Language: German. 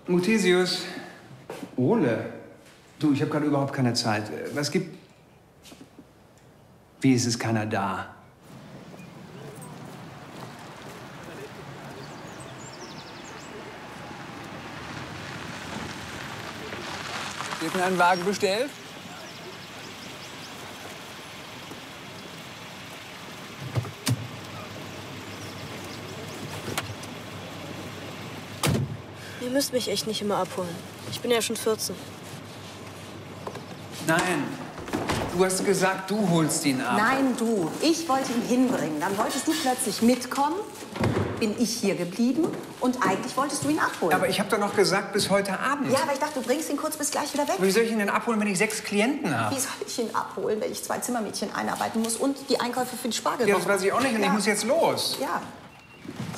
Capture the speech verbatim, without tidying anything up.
Muthesius. Ole. Du, ich habe gerade überhaupt keine Zeit. Was gibt... Wie ist es keiner da? Wird mir ein Wagen bestellt? Ihr müsst mich echt nicht immer abholen. Ich bin ja schon vierzehn. Nein. Du hast gesagt, du holst ihn ab. Nein, du. Ich wollte ihn hinbringen. Dann wolltest du plötzlich mitkommen. Bin ich hier geblieben. Und eigentlich wolltest du ihn abholen. Aber ich habe doch noch gesagt, bis heute Abend. Ja, aber ich dachte, du bringst ihn kurz bis gleich wieder weg. Aber wie soll ich ihn denn abholen, wenn ich sechs Klienten habe? Wie soll ich ihn abholen, wenn ich zwei Zimmermädchen einarbeiten muss und die Einkäufe für die Spargelwoche? Ja, das weiß ich auch nicht und ja. ich muss jetzt los. Ja.